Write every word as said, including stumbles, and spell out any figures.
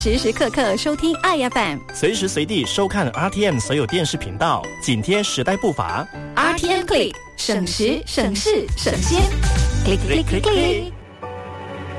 时时刻刻收听爱 F M， 随时随地收看 R T M 所有电视频道，紧贴时代步伐。 R T M Click， 省时省事省心 ，click click click click。